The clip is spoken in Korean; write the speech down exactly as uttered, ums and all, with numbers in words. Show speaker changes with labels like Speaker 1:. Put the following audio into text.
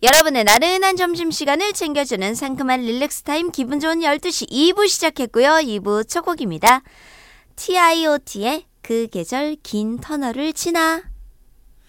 Speaker 1: 여러분의 나른한 점심시간을 챙겨주는 상큼한 릴렉스 타임 기분 좋은 열두 시 이 부 시작했고요. 이 부 첫 곡입니다. 티아이오티의 그 계절 긴 터널을 지나.